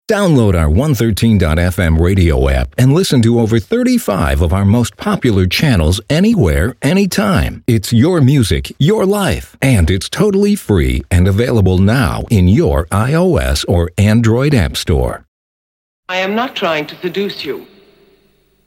Download our 113.fm radio app and listen to over 35 of our most popular channels anywhere, anytime. It's your music, your life, and it's totally free and available now in your iOS or Android app store. I am not trying to seduce you.